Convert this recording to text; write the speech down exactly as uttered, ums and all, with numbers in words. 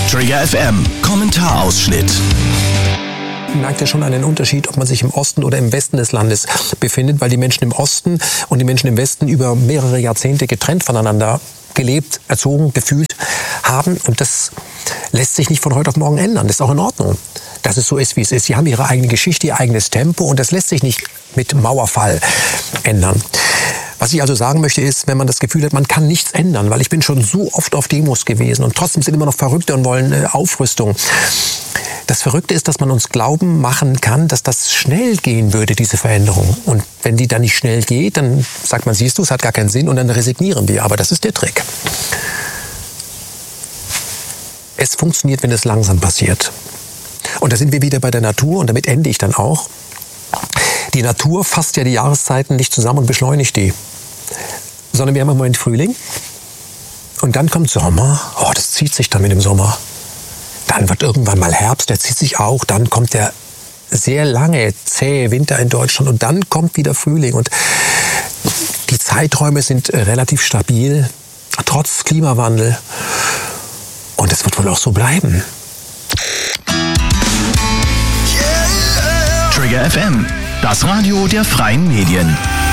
Trigger F M, Kommentarausschnitt. Man merkt ja schon einen Unterschied, ob man sich im Osten oder im Westen des Landes befindet, weil die Menschen im Osten und die Menschen im Westen über mehrere Jahrzehnte getrennt voneinander gelebt, erzogen, gefühlt haben. Und das lässt sich nicht von heute auf morgen ändern. Das ist auch in Ordnung, dass es so ist, wie es ist. Sie haben ihre eigene Geschichte, ihr eigenes Tempo und das lässt sich nicht mit Mauerfall ändern. Was ich also sagen möchte ist, wenn man das Gefühl hat, man kann nichts ändern, weil ich bin schon so oft auf Demos gewesen und trotzdem sind immer noch Verrückte und wollen äh, Aufrüstung. Das Verrückte ist, dass man uns glauben machen kann, dass das schnell gehen würde, diese Veränderung. Und wenn die dann nicht schnell geht, dann sagt man, siehst du, es hat gar keinen Sinn und dann resignieren wir. Aber das ist der Trick. Es funktioniert, wenn es langsam passiert. Und da sind wir wieder bei der Natur und damit ende ich dann auch. Die Natur fasst ja die Jahreszeiten nicht zusammen und beschleunigt die, sondern wir haben im Moment Frühling und dann kommt Sommer. Oh, das zieht sich dann mit dem Sommer. Dann wird irgendwann mal Herbst, der zieht sich auch. Dann kommt der sehr lange, zähe Winter in Deutschland und dann kommt wieder Frühling. Und die Zeiträume sind relativ stabil, trotz Klimawandel. Und es wird wohl auch so bleiben. Trigger F M, das Radio der freien Medien.